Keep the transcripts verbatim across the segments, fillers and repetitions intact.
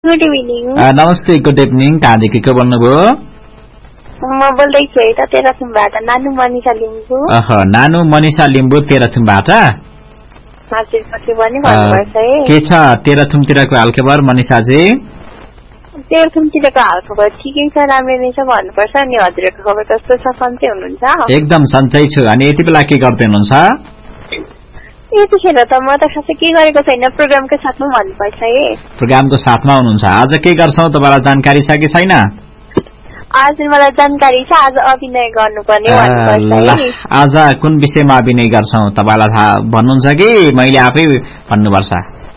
Good evening. नमस्ते, good evening. कहाँदेखि को बोल्नुभयो? म बोल्दैछु है त तेह्रथुमबाट, नानु मनिषा लिम्बू। अह नानु मनिषा लिम्बू तेह्रथुमबाट। हजुर, पछि पनि भन्नुपर्छ है। के छ तेह्रथुमतिरको हालखबर मनिषाजी? तेह्रथुमतिरको हालखबर ठिकै छ, राम्रै नै छ भन्नुपर्छ। अनि हजुरको खबर कस्तो छ? सन्चै हुनुहुन्छ? एकदम सन्चै छु। अनि यति बेला के गर्दै हुनुहुन्छ? यतिखेर त म त खासै के गरेको छैन, प्रोग्रामको साथमा भन्नुपर्छ है। प्रोग्रामको साथमा हुनुहुन्छ। आज के गर्छौ? तपाईलाई जानकारी छ कि छैन? आज मलाई जानकारी छ, आज अभिनय गर्नुपर्ने भन्नुपर्छ है। आज कुन विषयमा अभिनय गर्छौ तपाईलाई थाहा भन्नुहुन्छ कि मैले आफै भन्नुपर्छ?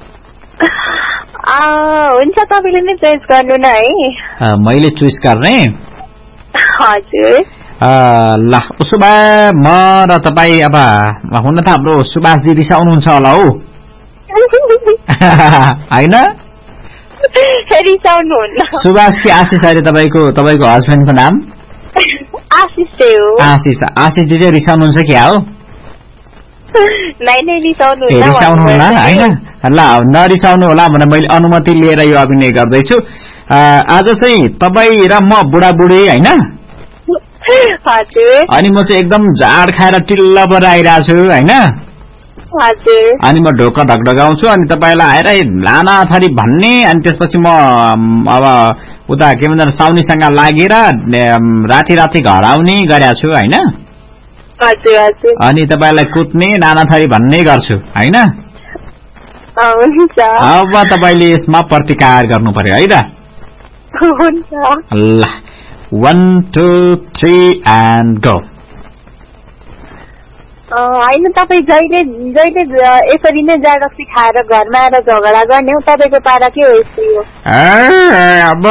हुन्छ, तपाईले नै चोइस गर्नु न है। मैले चोइस गर्ने? हजुर। ल उसो भए म र तपाईँ अब हुन त हाम्रो सुभाषजी रिसाउनुहुन्छ होला हौ होइन? सुभाष कि आशिष? अहिले तपाईँको तपाईँको हस्बेन्डको नाम? आशिष हो। आशिष। आशिषजी चाहिँ रिसाउनुहुन्छ क्या हो? रिसाउनुहुन्न होइन? ल नरिसाउनु होला भनेर मैले अनुमति लिएर यो अभिनय गर्दैछु। आज चाहिँ तपाईँ र म बुढाबुढी होइन? अनि म चाहिँ एकदम झाड खाएर टिल्ल पर आइरहेको छु होइन? अनि म ढोका ढकढकाउँछु अनि तपाईँलाई आएर लाना थरी भन्ने, अनि त्यसपछि म अब उता के भन्छ साउनीसँग लागेर राति राति घर आउने गरेको छु होइन? अनि तपाईँलाई कुट्ने नाना थरी भन्ने गर्छु होइन? अब तपाईँले यसमा प्रतिकार गर्नु पर्यो है त? ल One, two, three, and go. होइन, तपाईँ जहिले जहिले यसरी नै जाडक्सी खाएर घरमा आएर झगडा गर्ने हो, तपाईँको पारा के हो यस्तो? अब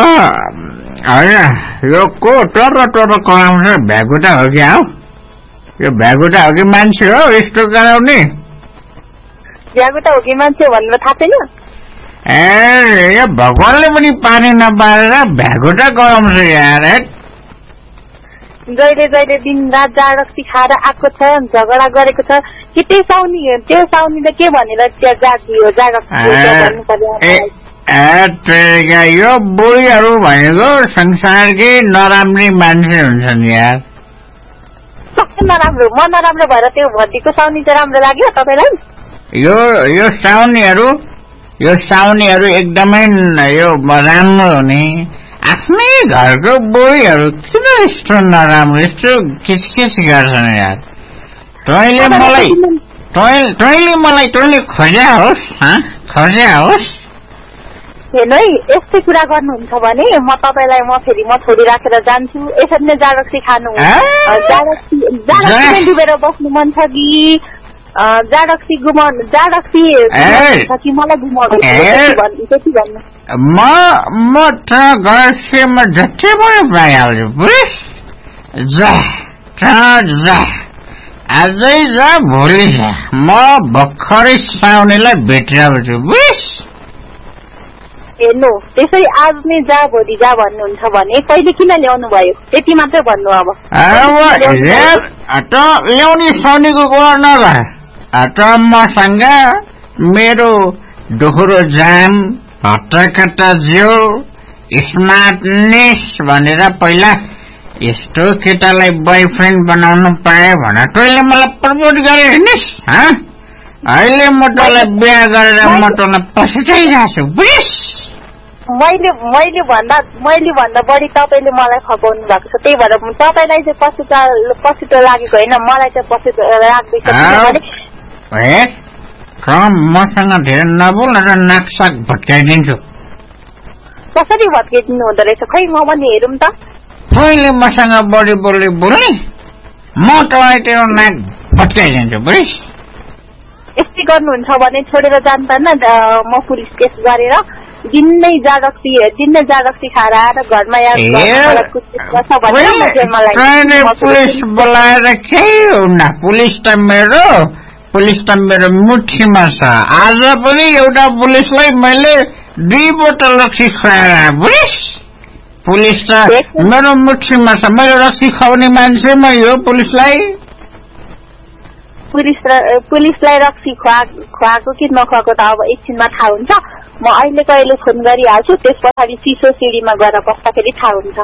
यो को टर्र टर्र कराउँछ? भ्यागुटा हो क्या हो? यो भ्यागुटा हो कि मान्छे हो यस्तो गराउने? भ्यागुटा हो कि मान्छे भनेर थाहा छैन? ए यो भगवानले पनि पानी नपारेर भ्यागुटा गराउँछ यार। जहिले जहिले दिन रात जाडक्सी खाएर आएको छ, झगडा गरेको छ कि त्यो साउनी त्यो साउनीले के भनेर त्यहाँ जातियो जाडक्सी? यो बुढीहरू भनेको संसारकै नराम्री मान्छे हुन्छन् यार। सबै नराम्रो? म नराम्रो भएर त्यो भतीको साउनी चाहिँ राम्रो लाग्यो तपाईँलाई? यो यो साउनीहरू यो साउनीहरू एकदमै यो राम्रो हुने, आफ्नै घरको बुढीहरू किन यस्तो नराम्रो यस्तो किसकिस गर्छन् यार? तैँले मलाई तैँले मलाई तैँले खोज्या होस् खोज्या होस् हेर्नु है, यस्तै कुरा गर्नुहुन्छ भने म तपाईँलाई म फेरि म छोडी राखेर जान्छु। यसरी नै जाडक्सी खानु, जाडक्सी जाडक्सी डुबेर बस्नु मन छ कि जाडक्सी घुमाउनु? जाडक्सी कि मलाई घुमाउनु? त्यति भन्नु। म म त गर्छीमा जति पनि पाइहाल्छु बुझिस्? जा जा आजै जा भोलि जा, म भर्खरै साउनीलाई भेटिरहेको बुझिस्? हेर्नु, त्यसरी आज नै जा भोलि जा भन्नुहुन्छ भने कहिले किन ल्याउनु भयो? त्यति मात्रै भन्नु। अब त ल्याउने साउनीको कुरा नगर त मसँग मेरो दोहोरो जाम हट्टाकट्टा जिउ स्मार्टनेस भनेर पहिला यस्तो केटालाई बोयफ्रेन्ड बनाउनु पाए भनेर तैँले मलाई प्रपोज गरे हेर्निस्? अहिले म तँलाई बिहा गरेर म तँलाई पछुटाइरहेको छु बुझिस्? मैले मैले भन्दा मैले भन्दा बढी तपाईँले मलाई फकाउनु भएको छ, त्यही भएर तपाईँलाई चाहिँ पछुटा पछुटो लागेको होइन, मलाई चाहिँ पछुटो लाग्दैछ। मसँग धेरै नबोल र नाकसाक भट्काइदिन्छु। कसरी भट्काइदिनु हुँदो रहेछ खै म पनि हेरौँ त। तैँले मसँग बढी बोली बोल्ने, म तँलाई तेरो नाक भट्काइदिन्छु बुझिस्? यस्तै गर्नुहुन्छ भने छोडेर जान्दैन म पुलिस केस गरेर दिनै जाडक्सी दिनै जाडक्सी खाएर आएर घरमा पुलिस बोलाएर केही हुन्न। पुलिस त मेरो पुलिस त मेरो मुठीमा छ। आज पनि एउटा पुलिसलाई मैले दुई बोतल रक्सी खुवाएर बुझिस्? पुलिस त मेरो मुठीमा छ, मैले रक्सी खुवाउने मान्छे म यो पुलिसलाई। पुलिस पुलिसलाई रक्सी खुवा खुवाएको कि नखुवाएको त अब एकछिनमा थाहा हुन्छ। म अहिले कहिले फोन गरिहाल्छु, त्यस पछाडि चिसो सिडीमा गएर बस्दाखेरि थाहा हुन्छ।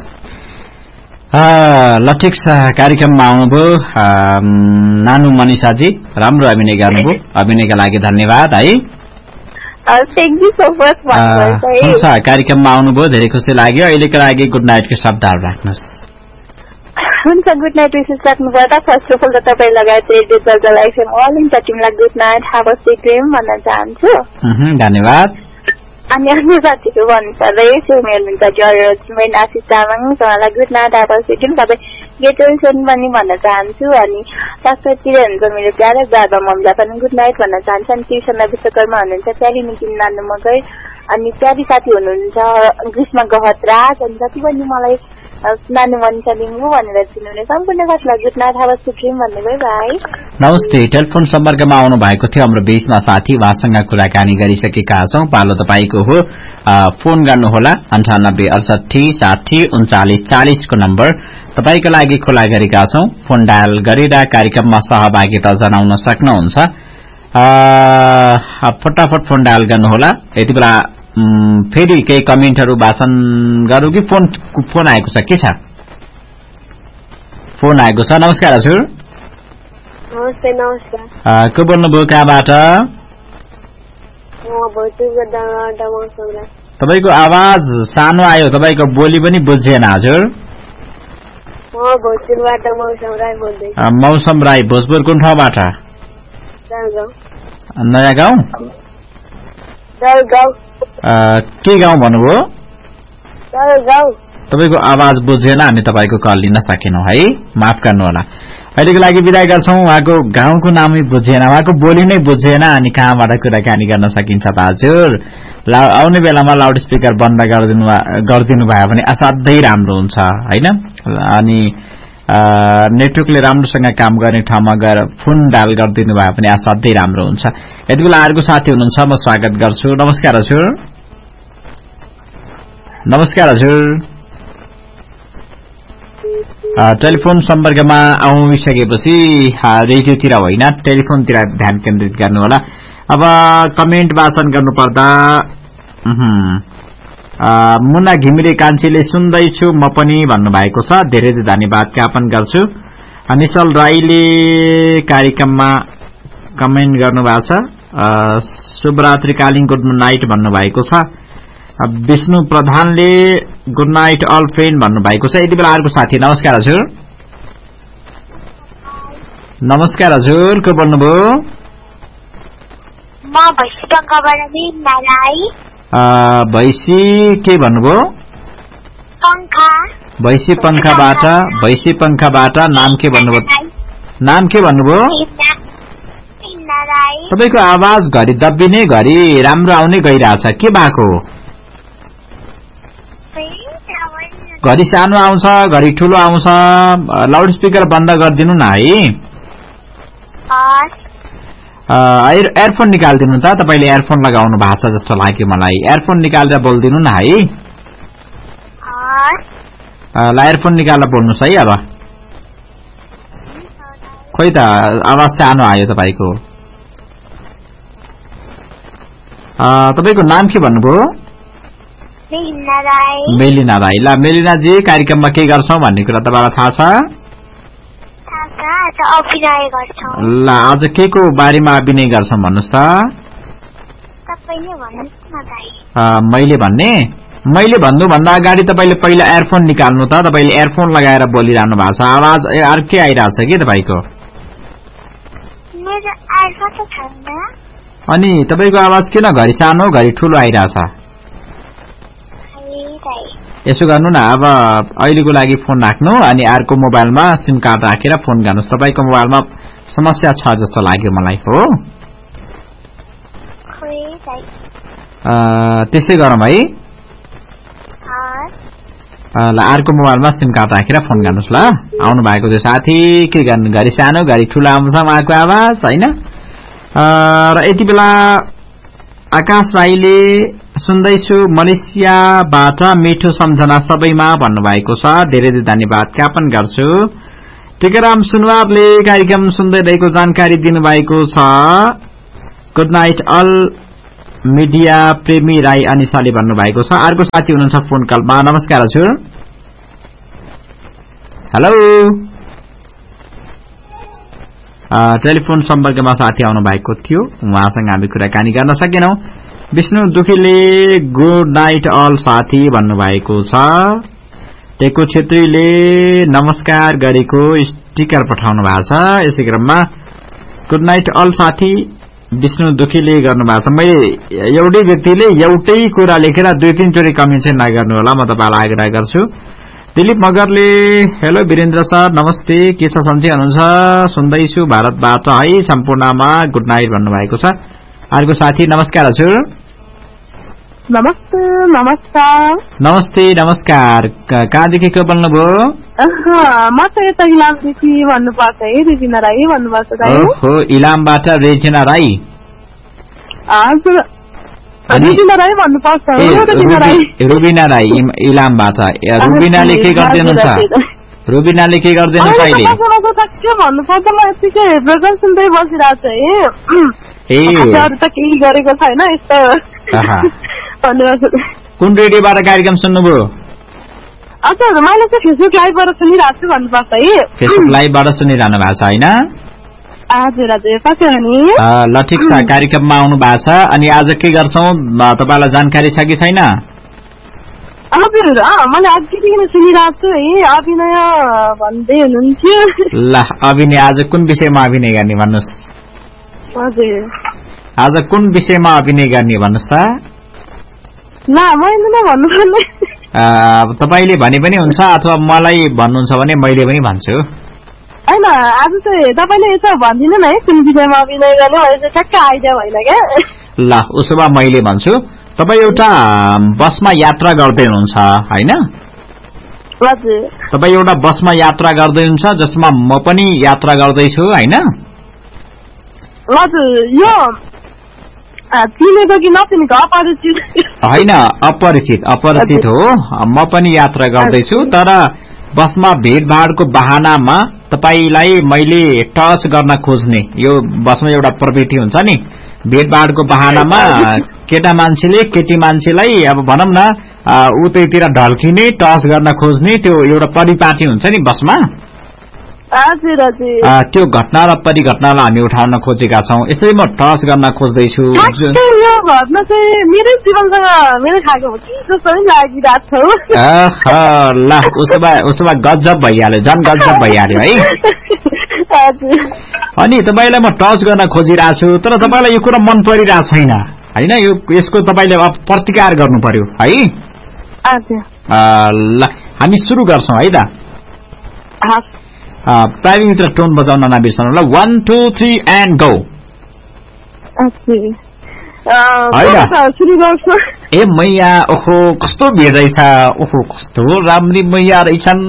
ल ठिक छ, कार्यक्रममा आउनुभयो नानु मनिषाजी, राम्रो अभिनय गर्नुभयो, अभिनयका लागि धन्यवाद है। Thank you so much. हुन्छ, कार्यक्रममा आउनुभयो, धेरै खुसी लाग्यो। अहिलेको लागि गुड नाइटको शब्दहरू राख्नुहोस्। हुन्छ, गुड नाइट विशेष राख्नुपर्दा फर्स्ट अफ अल त तपाईँ लगायत रेडियो जलजल एफएम अल इन्डिया टिमलाई good night, have a sweet dream भन्न चाहन्छु। धन्यवाद। अनि अन्य साथीहरू भन्नुपर्दै मेरो हुनुहुन्छ जरोजमेन आशिष तामाङ, उहाँलाई good night, have a sweet dream. तपाईँ गेटोल्सन पनि भन्न चाहन्छु। अनि साथसाथीतिर हुनुहुन्छ मेरो प्यारो बाबा मम्मीलाई पनि गुड नाइट भन्न चाहन्छु। अनि ट्युसनमा विश्वकर्मा हुनुहुन्छ, प्यारी नितिन नानु मगर, अनि प्यारी साथी हुनुहुन्छ ग्रीष्म गहतराज, अनि जति पनि मलाई नानु मनिषा लिम्बू भनेर चिन्नुहुने सम्पूर्ण साथीलाई good night, have a sweet dream भन्दै गयो। बाई। नमस्ते। टेलिफोन सम्पर्कमा आउनु भएको थियो हाम्रो बीचमा साथी, उहाँसँग कुराकानी गरिसकेका छौं। पालो तपाईँको हो, फोन गर्नुहोला अन्ठानब्बे अडसठी साठी उन्चालिस चालिसको नम्बर तपाईँको लागि खुला गरेका छौं। फोन डायल गरेर कार्यक्रममा सहभागिता जनाउन सक्नुहुन्छ। फटाफट फोन डायल गर्नुहोला। यति बेला फेरि केही कमेन्टहरू वाचन गरौँ कि फोन फोन आएको छ? के छ? फोन आएको छ। नमस्कार हजुर। नमस्ते। नमस्कार। को बोल्नुभयो, कहाँबाट? तपाईँको आवाज सानो आयो, तपाईँको बोली पनि बुझेन हजुर। मौसम राई, भोजपुर कुन ठाउँबाट? नयाँ गाउँ। के गाउँ भन्नुभयो? तपाईँको आवाज बुझेन, हामी तपाईँको कल लिन सकेनौं है, माफ गर्नु होला। अहिलेको लागि बिदा गर्छौं। उहाँको गाउँको नामै बुझेन, उहाँको बोली नै बुझेन, अनि कहाँबाट कुराकानी गर्न सकिन्छ त हजुर? आउने बेलामा लाउड स्पिकर बन्द गरिदिनु गरिदिनु भयो भने असाध्यै राम्रो हुन्छ होइन? अनि नेटवर्कले राम्रोसँग काम गर्ने ठाउँमा गएर फोन डायल गरिदिनु भयो भने असाध्यै राम्रो हुन्छ। यति बेला अर्को साथी हुनुहुन्छ, म स्वागत गर्छु। नमस्कार हजुर। नमस्कार हजुर। टेलिफोन सम्पर्कमा आउसकेपछि रेडियोतिर होइन टेलिफोनतिर ध्यान केन्द्रित गर्नु होला। अब कमेन्ट वाचन गर्नुपर्दा मुना घिमिरे कान्छीले सुन्दैछु म पनि भन्नुभएको छ, धेरै धेरै धन्यवाद ज्ञापन गर्छु। निशल राईले कार्यक्रममा कमेन्ट गर्नुभएको छ, शुभरात्रिकालीन गुड नाइट भन्नुभएको छ। विष्णु प्रधानले गुड नाइट अल फ्रेन्ड भन्नुभएको छ। यति बेला अर्को साथी। नमस्कार हजुर। नमस्कार हजुर, को बोल्नुभयो? भैसी के भन्नुभयो? भैसी पंखाबाट। भैसी पंखाबाट नाम के भन्नुभयो? नाम के भन्नुभयो? तपाईको आवाज घरि दब्बिने घरि राम्रो आउने गइरहेछ, के भएको? घरि सानो आउँछ, घरि ठुलो आउँछ। लाउड स्पिकर बन्द गरिदिनु न है। एयरफोन निकालिदिनु त, तपाईले एयरफोन लगाउनु भएको छ जस्तो लाग्यो मलाई। एयरफोन निकालेर बोल्दिनु न है। ल एयरफोन निकालेर बोल्नुहोस् है। अब खोइ त आवाज सानो आयो तपाईको। तपाईको नाम के भन्नुभयो? मेलिना राई। ल मेलिनाजी, कार्यक्रममा के गर्छौ भन्ने कुरा तपाईलाई थाहा छ? ल आज के को बारेमा अभिनय गर्छौ भन्नुस् त? मैले भन्ने? मैले भन्नु भन्दा अगाडि तपाईले पहिला एयरफोन निकाल्नु त। तपाईले एयरफोन लगाएर बोलिरहनु भएको छ, आवाज अर्कै आइरहेछ के तपाईको? अनि तपाईको आवाज किन घरि सानो घरि ठुलो आइरहेछ? यसो गर्नु न, अब अहिलेको लागि फोन राख्नु, अनि अर्को मोबाइलमा सिम कार्ड राखेर फोन गर्नुहोस्। तपाईको मोबाइलमा समस्या छ जस्तो लाग्यो मलाई हो। त्यसै गरौँ है। ल अर्को मोबाइलमा सिम कार्ड राखेर फोन गर्नुहोस्। ल आउनु भएको थियो साथी, के गर्नु, घरि सानो घरि ठुलो आउँछ उहाँको आवाज होइन। र यति बेला आकाश राईले सुन्दैछु मलेसियाबाट मिठो सम्झना सबैमा भन्नुभएको छ, धेरै धेरै धन्यवाद ज्ञापन गर्छु। टिकाराम सुनवारले कार्यक्रम सुन्दै रहेको जानकारी दिनुभएको छ। गुड नाइट अल मिडिया प्रेमी राई अनिसाले भन्नुभएको छ। अर्को साथी हुनुहुन्छ फोन कलमा। नमस्कार हजुर। हेलो, टेलिफोन सम्पर्कमा साथी आउनु भएको थियो, उहाँसँग हामी कुराकानी गर्न सकेनौं। विष्णु दुखीले गुड नाइट अल साथी भन्नुभएको छ। टेको छेत्रीले नमस्कार गरेको स्टिकर पठाउनु भएको छ। यसै क्रममा गुड नाइट अल साथी विष्णु दुखीले गर्नुभएको छ। मैले एउटै व्यक्तिले एउटै कुरा लेखेर दुई तीनचोटि कमेन्ट चाहिँ नगर्नु होला, म तपाईलाई आग्रह गर्छु। दिलीप मगरले हेलो वीरेन्द्र सर नमस्ते, के छ सन्चै हुनुहुन्छ? सुन्दैछु भारतबाट है, सम्पूर्णमा गुड नाइट भन्नुभएको छ। अर्को साथी नमस्कार हजुर। नमस्ते नमस्कार। नमस्ते नमस्कार। कहाँदेखि को बोल्नुभयो? म त यता इलामदेखि भन्नुपर्छ है, रेजिना राई भन्नुपर्छ। ओहो, इलामबाट रेजिना राई। हजुर, रेजिना राई भन्नुपर्छ। रुबिना राई इलामबाट। रुबिनाले के गर्दैनुहुन्छ? रुबिनाले के गर्दैनुहुन्छ अहिले? के भन्नुपर्छ, म यतिकै प्रोग्राम सुन्दै बसिरहेको छु है। अरू त केही गरेको छैन यस्तो। कुन रेडियोबाट कार्यक्रम सुन्नुभयो? हजुर, मैले चाहिँ फेसबुक लाइभबाट सुनिरहेको छु भन्नुपर्छ है। फेसबुक लाइभबाट सुनिरहनु भएको छ होइन? हजुर हजुर, पक्कै हो नि। ल ठिक छ, कार्यक्रममा आउनु भएको छ। अनि आज के गर्छौं तपाईलाई जानकारी छ कि छैन? हजुर, मैले अघिदेखि सुनिरहेको छु है, अभिनय भन्दै हुनुहुन्थ्यो। ल, अभिनय आज कुन विषयमा अभिनय गर्ने भन्नुहोस्? हजुर, आज कुन विषयमा अभिनय गर्ने भन्नुहोस् त? ल, मैले नै भन्नुपर्ने। तपाईले भने पनि हुन्छ, अथवा मलाई भन्नुहुन्छ भने मैले पनि भन्छु। हैन, आज चाहिँ तपाईले यसो भनिदिनु न है, कुन विषयमा अभिनय गर्ने, मैले चाहिँ ठ्याक्क आइडिया भएन क्या। ल, उसो भए मैले भन्छु। तपाईँ एउटा बसमा यात्रा गर्दै हुनुहुन्छ हैन? हजुर। तपाईँ एउटा बसमा यात्रा गर्दै हुनुहुन्छ, जसमा म पनि यात्रा गर्दैछु हैन? हजुर, यो चिनेको कि नचिनेको? अपरिचित होइन, अपरिचित अपरिचित हो। म पनि यात्रा गर्दैछु, तर बसमा भीडभाडको बहानामा तपाईलाई मैले टच गर्न खोज्ने, यो बसमा एउटा प्रवृत्ति हुन्छ नि, भीडभाडको बहानामा केटा मान्छेले केटी मान्छेलाई अब भनौं न उतैतिर ढल्किने, टच गर्न खोज्ने, त्यो एउटा परिपाटी हुन्छ नि बसमा। हजुर हजुर, त्यो घटना र परिघटनालाई हामी उठाउन खोजेका छौं। यसरी म टच गर्न खोज्दैछु। यो घटना चाहिँ मेरै जीवनसँग मेरो खाएको हो कि जस्तो पनि लागिरहेको छ। ल, उसो भए उसो भए गजब भइहाल्यो, झन् गजब भइहाल्यो है। अनि तपाईलाई म टच गर्न खोजिरहेको छु, तर तपाईलाई यो कुरा मन परिरहेको छैन हैन? यो यसको तपाईले प्रतिकार गर्नु पर्यो है। ल, हामी सुरु गर्छौं है त। प्राइम मित्र टोन बजाउन नबिर्सनु ल। One two three and go. ए मैया, ओहो कस्तो भिड रहेछ, ओहो कस्तो राम्री मैया रहेछन्।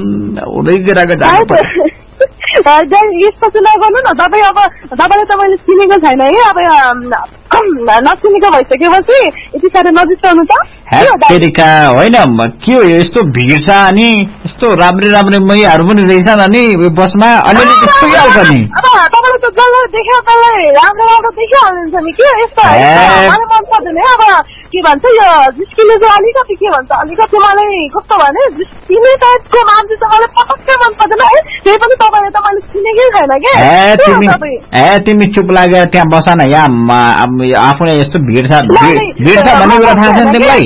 यसपछि नगर्नु न तपाईँ, अब तपाईँलाई त मैले चिनेको छैन है, अब नचिनेको भइसकेपछि यति साह्रो नजिस्काउनु त। होइन के हो यस्तो भिड छ, अनि यस्तो राम्रो राम्रो मैयाहरू पनि रहेछन्, अनि बसमा अलिअलि छुइहाल्छ नि। तपाईँले त जसलाई देख्यो त्यसलाई राम्रो राम्रो देखिहाल्नुहुन्छ नि, के यस्तो मलाई मन पर्दैन है। अब के भन्छ यो जिस्किने चाहिँ अलिकति के भन्छ, अलिकति मलाई कस्तो भने जिस्किने टाइपको मान्छे चाहिँ मलाई पटक्कै मन पर्दैन है। त्यही पनि तपाईँले त मैले चिनेकै छैन क्या। ए तिमी चुप लागेर त्यहाँ बस न, यहाँ आफूलाई यस्तो भिड छ भिड छ भन्ने कुरा थाहा छैन तिमीलाई?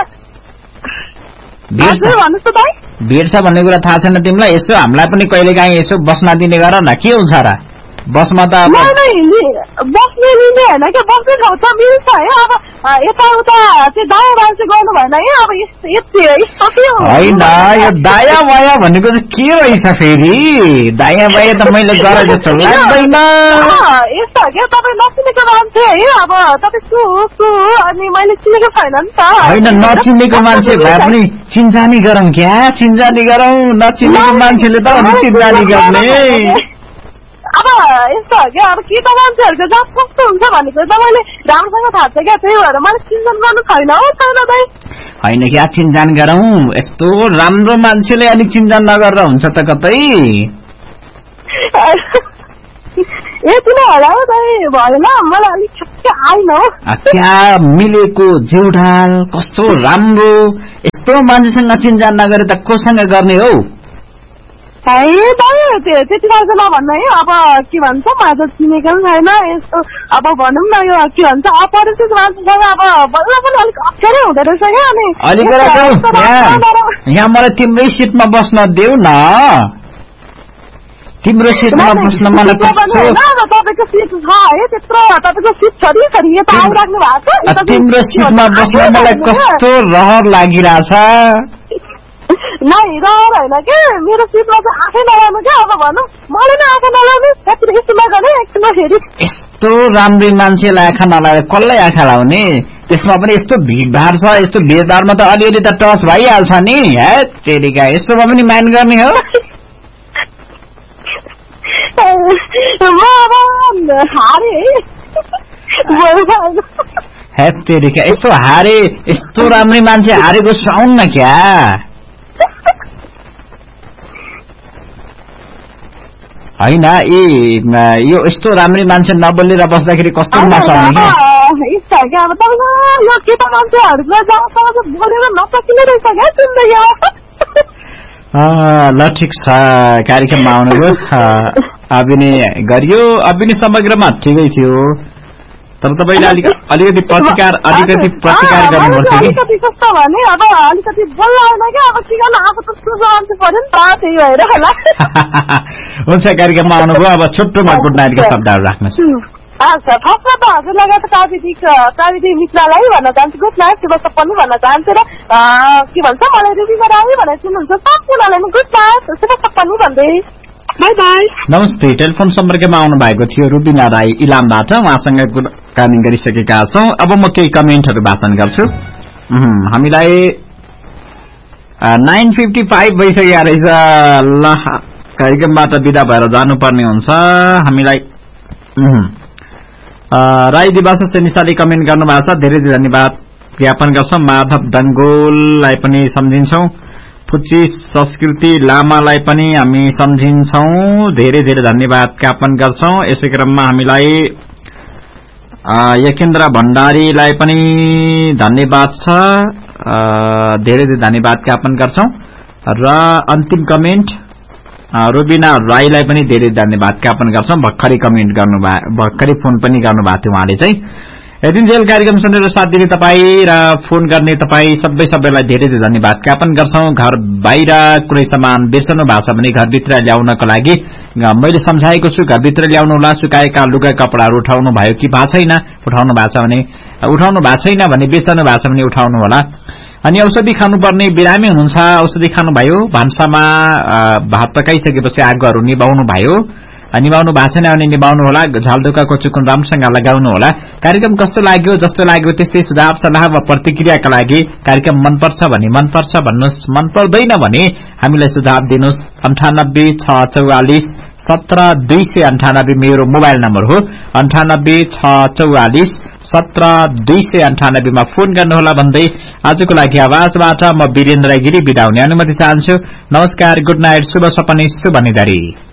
भिड छ भन्ने कुरा थाहा छैन तिमीलाई? यसो हामीलाई पनि कहिले काहीँ यसो बस्न दिने गर न, के हुन्छ र बसमा त? बस्ने लिने होइन क्या, बस्ने ठाउँ त मिल्छ है। अब यताउता चाहिँ दायाँ बायाँ चाहिँ गर्नु भएन है। अब होइन, यो दायाँ बायाँ भनेको चाहिँ के रहेछ फेरि? दायाँ बायाँ त मैले गरे जस्तो लाग्दैन। यस्तो क्या, तपाईँ नचिनेको मान्छे है, अब तपाईँ सु सु अनि मैले चिनेको छैन नि त। होइन, नचिनेको मान्छे भए पनि चिन्जानी गरौँ क्या, चिन्जानी गरौँ। नचिनेको मान्छेले त चिन्जानी गर्ने। अब यस्तो हो क्या, अब केटा मान्छेहरूको जात कस्तो हुन्छ भनेको तपाईँले राम्रोसँग थाहा छ क्या, त्यही भएर मैले चिन्जान गर्नु छैन हो। छैन दाइ, होइन क्या, चिन्जान गरौँ। यस्तो राम्रो मान्छेले अलिक चिन्जान नगरेर हुन्छ त कतै? यति नै होला हौ दाइ भएन मलाई अलिक ठिकै आएन हो क्या मिलेको जिउढाल कस्तो राम्रो यस्तो मान्छेसँग चिन्जान नगरे त कोसँग गर्ने हौ है दाइ त्यति खालको नभन्नु है अब के भन्छ मलाई त चिनेको पनि छैन यस्तो अब भनौँ न यो के भन्छ अपरिचित मान्छेसँग अब बल्ल पनि अलिक अप्ठ्यारै हुँदो रहेछ क्या अनि यहाँ मलाई तिम्रै सिटमा बस्न देऊ न तिम्रो सिटमा बस्न मलाई तपाईँको सिट छ है त्यत्रो तपाईँको सिट छ नि फेरि यता आइराख्नु भएको छ तिम्रो सिटमा बस्न मलाई कस्तो रहर लागिरहेछ नै रहर होइन के मेरो सिटमा चाहिँ आँखै नलाउनु क्या अब भनौँ मलाई नै आँखा नलाउने यति यस्तो नगर्ने एकछिनमा फेरि यस्तो राम्रै मान्छेलाई आँखा नलाएर कसलाई आँखा लाउने त्यसमा पनि यस्तो भिडभाड छ यस्तो भिडभाडमा त अलिअलि त टच भइहाल्छ नि है तेरिका यस्तोमा पनि माइन्ड गर्ने हो है तेरिका यस्तो हारे यस्तो राम्रै मान्छे हारेको सुहाउन् न क्या होइन ए यो यस्तो राम्रै मान्छे नबोलेर बस्दाखेरि कस्तो नसक्ने ल ठिक छ कार्यक्रममा आउनुभयो अभिनय गरियो अभिनय समग्रमा ठिकै थियो तर तपाईँले अलिक अलिकति प्रतिकार अलिकति प्रतिकार गर्नुपर्छ अलिकति कस्तो भने अब अलिकति बोल्न आएन क्या अब के गर्न आएको त सुझाउनु पर्यो नि त त्यही भएर होला हुन्छ कार्यक्रममा आउनुभयो अब छोटोमा गुड नाइटका शब्दहरू राख्नुहोस् अच्छा फर्स्टमा त हजुरलाई त प्राविधिक प्राविधिक मित्रलाई भन्न चाहन्छु गुड नाइट शुभ सपना भन्न चाहन्छु र के भन्छ मलाई रेडी गराए भनेर सुन्नुहुन्छ सबैजनालाई गुड नाइट शुभ सपना भन्दै बाई बाई नमस्ते टेलिफोन सम्पर्कमा आउनु भएको थियो रुबिना राई इलामबाट उहाँसँग कुराकानी गरिसकेका छौँ अब म केही कमेन्टहरू वाचन गर्छु हामीलाई नाइन फिफ्टी फाइभ भइसकेका रहेछ ल कार्यक्रमबाट विदा भएर जानुपर्ने हुन्छ हामीलाई राई दिवस सेनिसाले कमेन्ट गर्नुभएको छ धेरै धेरै धन्यवाद ज्ञापन गर्छौं माधव दंगोललाई पनि सम्झिन्छौं फुच्ची संस्कृति लामालाई पनि हामी सम्झिन्छौं धेरै धेरै धन्यवाद ज्ञापन गर्छौं यसै क्रममा हामीलाई यकेन्द्र भण्डारीलाई पनि धन्यवाद छ धेरै धेरै धन्यवाद ज्ञापन गर्छौं र अन्तिम कमेन्ट रुबिना राईलाई पनि धेरै धन्यवाद ज्ञापन गर्छौं भर्खरै कमेन्ट गर्नुभयो भर्खरै फोन पनि गर्नुभएको थियो उहाँले चाहिँ यतिन्जेल कार्यक्रम सुनेर साथ दिने तपाई र फोन गर्ने तपाई सबै सबैलाई धेरै धेरै धन्यवाद ज्ञापन गर्छौं घर बाहिर कुनै सामान बेच्नु भएको छ भने घरभित्र ल्याउनको लागि मैले सम्झाएको छु घरभित्र ल्याउनु होला सुकाएका लुगा कपडाहरू उठाउनु भयो कि भएको छैन उठाउनु भएको छ भने उठाउनु भएको छैन भने बेच्नु भएको छ भने उठाउनु होला अनि औषधि खानुपर्ने बिरामी हुनुहुन्छ औषधि खानुभयो भान्सामा भात पकाइसकेपछि आगोहरू निभाउनु भयो निभाउनु भएको छैन भने निभाउनु होला झालडोकाको चुकुन राम्रोसँग लगाउनु होला कार्यक्रम कस्तो लाग्यो जस्तो लाग्यो त्यस्तै सुझाव सल्लाह वा प्रतिक्रियाका लागि कार्यक्रम मनपर्छ भने मनपर्छ भन्नुहोस् मन पर्दैन भने हामीलाई सुझाव दिनुहोस् अन्ठानब्बे छ चौवालिस सत्र दुई सय अन्ठानब्बे मेरो मोबाइल नम्बर हो अन्ठानब्बे छ चौवालिस सत्र दुई सय अन्ठानब्बेमा फोन गर्नुहोला भन्दै आजको लागि आवाजबाट म वीरेन्द्र गिरी बिदा हुने अनुमति चाहन्छु नमस्कार गुड नाइट शुभ सपना शुभ निधारी।